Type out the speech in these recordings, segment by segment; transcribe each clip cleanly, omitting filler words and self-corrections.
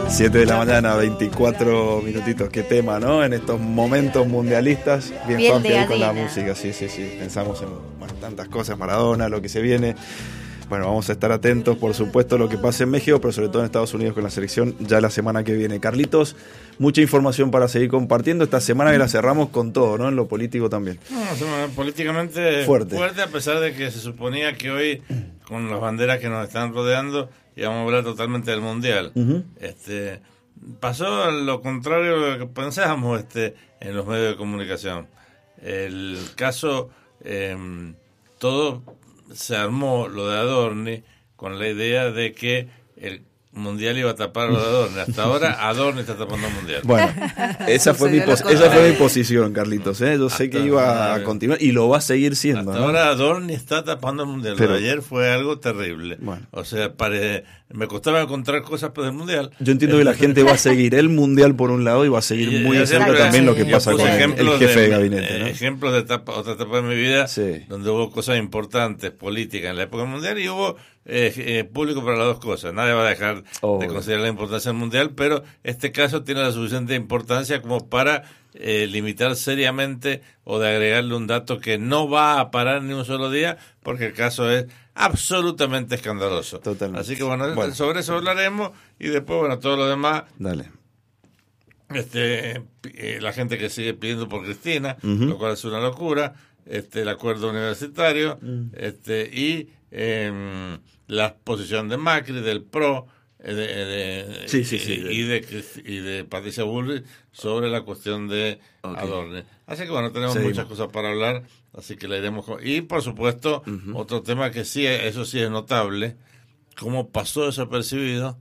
7 de la mañana, 24 minutitos. Qué tema, ¿no? En estos momentos mundialistas, bien funky ahí con la música. Sí. Pensamos en tantas cosas, Maradona, lo que se viene. Bueno, vamos a estar atentos, por supuesto, a lo que pase en México, pero sobre todo en Estados Unidos con la selección ya la semana que viene. Carlitos, mucha información para seguir compartiendo. Esta semana que la cerramos con todo, ¿no? En lo político también. Políticamente fuerte, a pesar de que se suponía que hoy, con las banderas que nos están rodeando, íbamos a hablar totalmente del Mundial. Uh-huh. Pasó lo contrario de lo que pensábamos en los medios de comunicación. El caso, todo se armó lo de Adorni con la idea de que el Mundial iba a tapar lo de Adorni. Hasta ahora Adorni está tapando el Mundial. Bueno, esa fue mi posición, Carlitos. Yo sé que iba a continuar y lo va a seguir siendo. Hasta ahora Adorni está tapando el Mundial. Pero ayer fue algo terrible. Bueno. O sea, me costaba encontrar cosas del Mundial. Yo entiendo que la gente va a seguir el Mundial por un lado y va a seguir muy de cerca también lo que pasa con el jefe de gabinete, ¿no? Ejemplos de otra etapa de mi vida, donde hubo cosas importantes políticas en la época mundial y hubo público para las dos cosas. Nadie va a dejar de considerar la importancia del Mundial, pero este caso tiene la suficiente importancia como para limitar seriamente o de agregarle un dato que no va a parar ni un solo día, porque el caso es absolutamente escandaloso. Totalmente. Así que bueno, sobre eso hablaremos y después, todo lo demás. Dale. La gente que sigue pidiendo por Cristina, lo cual es una locura, el acuerdo universitario, y la posición de Macri, del PRO, y de Patricia Bullrich sobre la cuestión de Adorni. Así que tenemos muchas cosas para hablar, así que la iremos y por supuesto otro tema que sí, eso sí es notable, cómo pasó desapercibido,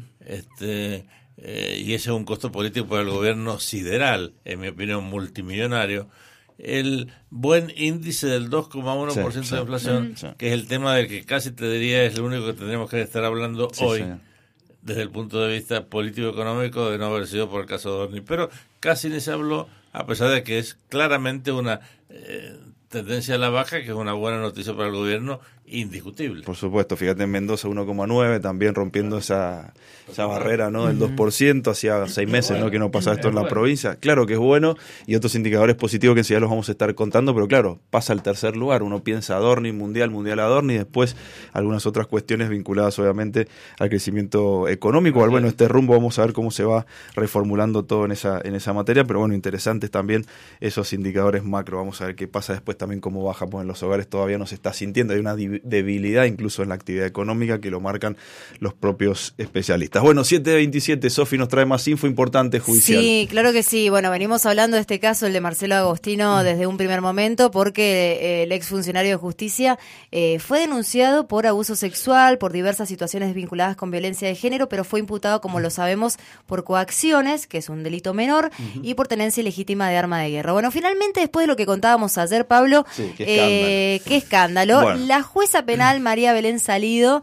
y ese es un costo político para el gobierno sideral, en mi opinión multimillonario, el buen índice del 2,1% de inflación, que es el tema del que casi te diría es lo único que tendríamos que estar hablando hoy, desde el punto de vista político-económico, de no haber sido por el caso de Adorni. Pero casi ni se habló, a pesar de que es claramente una tendencia a la baja, que es una buena noticia para el gobierno, indiscutible. Por supuesto, fíjate en Mendoza 1,9, también rompiendo esa barrera, ¿no? Del 2%, hacía 6 meses, ¿no? Que no pasaba esto en la provincia. Claro que es bueno, y otros indicadores positivos que enseguida los vamos a estar contando, pero claro, pasa al tercer lugar. Uno piensa Adorni, Mundial Adorni, y después algunas otras cuestiones vinculadas obviamente al crecimiento económico. Bueno, este rumbo vamos a ver cómo se va reformulando todo en esa materia, pero bueno, interesantes también esos indicadores macro. Vamos a ver qué pasa después también, cómo baja, pues en los hogares todavía no se está sintiendo, hay una debilidad incluso en la actividad económica que lo marcan los propios especialistas. Bueno, 7:27, Sofi nos trae más info importante judicial. Sí, claro que sí. Bueno, venimos hablando de este caso, el de Marcelo Agostino, desde un primer momento, porque el exfuncionario de justicia fue denunciado por abuso sexual, por diversas situaciones vinculadas con violencia de género, pero fue imputado, como lo sabemos, por coacciones, que es un delito menor, y por tenencia ilegítima de arma de guerra. Bueno, finalmente, después de lo que contábamos ayer, Pablo, qué escándalo. Bueno. La jueza penal María Belén Salido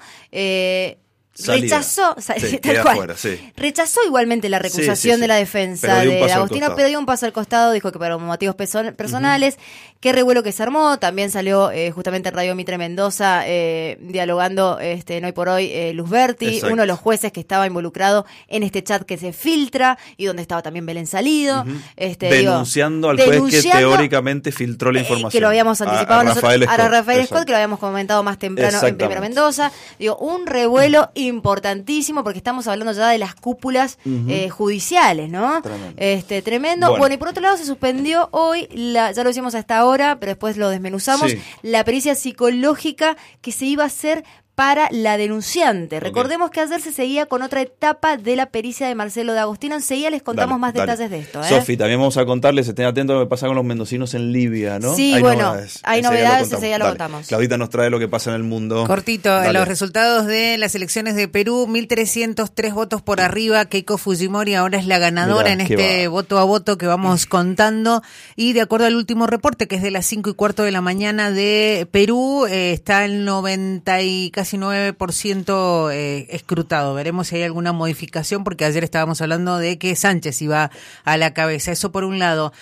rechazó, tal cual, rechazó igualmente la recusación de la defensa de Agostino, pero dio un paso al costado, dijo que por motivos personales, qué revuelo que se armó. También salió justamente en Radio Mitre Mendoza dialogando no hoy por hoy Luzberti, uno de los jueces que estaba involucrado en este chat que se filtra y donde estaba también Belén Salido, denunciando al juez que teóricamente filtró la información, que lo habíamos anticipado a Rafael Scott, que lo habíamos comentado más temprano en Primero Mendoza. Un revuelo importantísimo, porque estamos hablando ya de las cúpulas judiciales, ¿no? Tremendo. Bueno, y por otro lado se suspendió hoy, ya lo hicimos a esta hora, pero después lo desmenuzamos, la pericia psicológica que se iba a hacer para la denunciante. Recordemos que ayer se seguía con otra etapa de la pericia de Marcelo de Agostino. Enseguida les contamos más detalles de esto. Sofi, también vamos a contarles, estén atentos a lo que pasa con los mendocinos en Libia, ¿no? Sí, hay novedades, enseguida lo contamos. Claudita nos trae lo que pasa en el mundo. Cortito, los resultados de las elecciones de Perú, 1.303 votos por arriba. Keiko Fujimori ahora es la ganadora en este voto a voto que vamos contando. Y de acuerdo al último reporte, que es de las 5:15 de la mañana de Perú, está el 90 y casi casi 9% escrutado. Veremos si hay alguna modificación, porque ayer estábamos hablando de que Sánchez iba a la cabeza. Eso por un lado.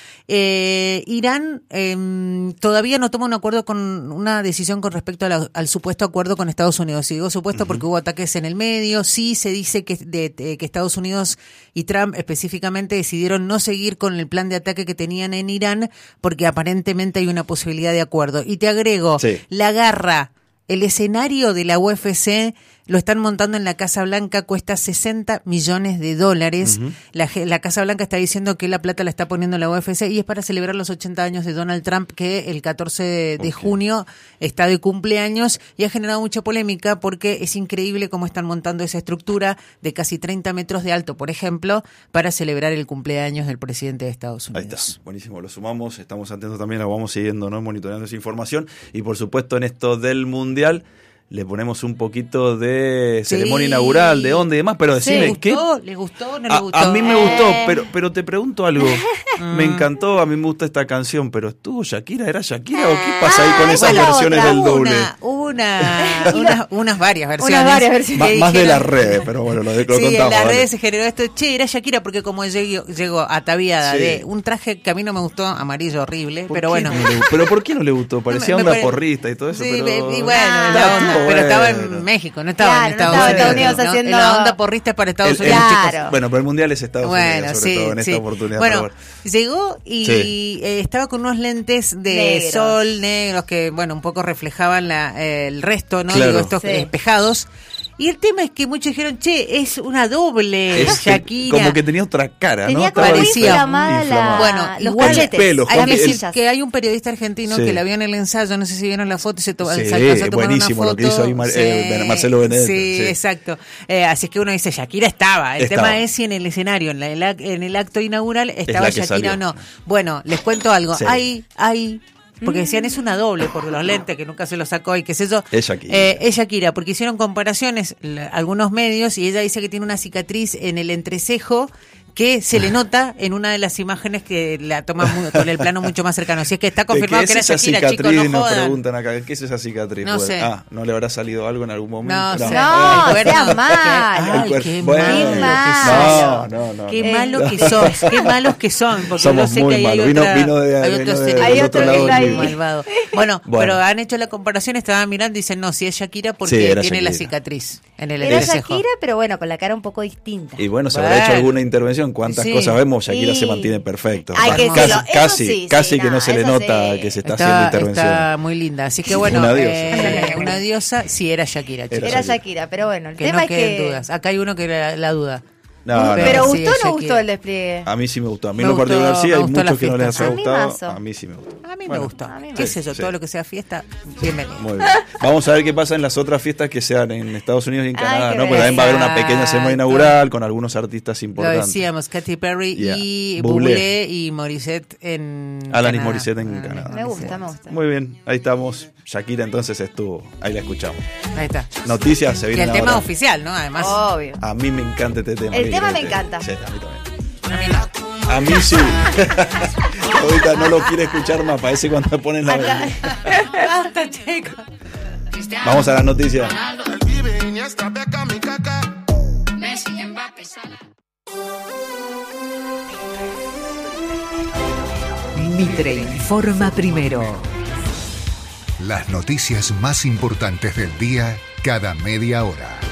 Irán todavía no toma un acuerdo una decisión con respecto al supuesto acuerdo con Estados Unidos. Y digo supuesto porque hubo ataques en el medio. Sí se dice que Estados Unidos y Trump específicamente decidieron no seguir con el plan de ataque que tenían en Irán, porque aparentemente hay una posibilidad de acuerdo. Y te agrego, la garra, el escenario de la UFC lo están montando en la Casa Blanca, cuesta $60 millones. La Casa Blanca está diciendo que la plata la está poniendo la UFC y es para celebrar los 80 años de Donald Trump, que el 14 de junio está de cumpleaños, y ha generado mucha polémica porque es increíble cómo están montando esa estructura de casi 30 metros de alto, por ejemplo, para celebrar el cumpleaños del presidente de Estados Unidos. Ahí está, buenísimo, lo sumamos, estamos atentos también, lo vamos siguiendo, ¿no? Monitoreando esa información, y por supuesto en esto del Mundial le ponemos un poquito de ceremonia inaugural, de onda y demás, pero decime, ¿qué? ¿Le gustó o no le gustó? A mí me gustó, pero te pregunto algo. Me encantó, a mí me gusta esta canción, pero ¿estuvo Shakira? ¿Era Shakira o qué pasa ahí con esas versiones del doble? Unas varias versiones. Más de las redes, pero bueno, lo contamos. Sí, en las redes se generó esto. Era Shakira porque como llegó ataviada de un traje que a mí no me gustó, amarillo horrible, pero bueno. ¿Pero por qué no le gustó? Parecía una porrista y todo eso. Sí, y bueno, la onda. Pero estaba en México, no estaba en Estados Unidos. Haciendo... La onda porrista es para Estados Unidos. Claro. Bueno, pero el Mundial es Estados Unidos, sobre todo en esta oportunidad. Bueno, llegó y estaba con unos lentes de sol negros que, bueno, un poco reflejaban el resto, ¿no? Claro. Digo, estos espejados. Y el tema es que muchos dijeron, es una doble Shakira. Como que tenía otra cara, tenía ¿no? Como inflamada. Bueno, los igual cachetes. Hay que decir que hay un periodista argentino que la vio en el ensayo, no sé si vieron la foto y se alcanzó a tomar buenísimo una foto. Lo que hizo ahí Marcelo Benedetto. Sí, exacto. Así es que uno dice, Shakira estaba. El tema es si en el escenario, en el acto inaugural, estaba Shakira o no. Bueno, les cuento algo. Hay porque decían es una doble por los lentes que nunca se los sacó y qué sé yo. Es Shakira. Es Shakira, porque hicieron comparaciones algunos medios y ella dice que tiene una cicatriz en el entrecejo que se le nota en una de las imágenes que la toma con el plano mucho más cercano. Si es que está confirmado que era Shakira, chicos, no nos jodan. Preguntan acá, ¿qué es esa cicatriz? No sé. ¿No le habrá salido algo en algún momento? No, sea mal. Qué malo. No. Qué malos que sos, qué malos que son. Porque somos yo sé muy que hay malos. hay otro malvado. Bueno, pero han hecho la comparación, estaban mirando y dicen, no, si es Shakira porque tiene la cicatriz en el entrecejo. Era Shakira, pero bueno, con la cara un poco distinta. Y bueno, se habrá hecho alguna intervención. ¿Cuántas cosas vemos? Shakira se mantiene perfecto. Casi que no se le nota que se está haciendo intervención. Está muy linda. Así que bueno, una diosa, sí, era Shakira. Era Shakira, pero bueno, el que tema no es que... dudas. Acá hay uno que la duda. Pero ¿gustó o no gustó el despliegue? A mí sí me gustó. A mí en lo particular sí, hay muchos que no les ha gustado. A mí sí me gustó. A mí me gustó. ¿Qué es eso? Todo lo que sea fiesta, bienvenido. Muy bien. Vamos a ver qué pasa en las otras fiestas que sean en Estados Unidos y en Canadá, ¿no? Porque también va a haber una pequeña ceremonia inaugural con algunos artistas importantes. Lo decíamos, Katy Perry y Bublé y Morissette en Alanis Morissette en Canadá. Me gusta. Muy bien, ahí estamos. Shakira entonces estuvo, ahí la escuchamos. Ahí está. Noticias se vienen. Y el tema oficial, ¿no? Además. Obvio. A mí me encanta este tema. El tema me encanta. Sí, a mí también. A mí sí. Ahorita no lo quiere escuchar más, parece cuando ponen la Basta, chicos. Vamos a las noticias. Mitre informa primero. Las noticias más importantes del día cada media hora.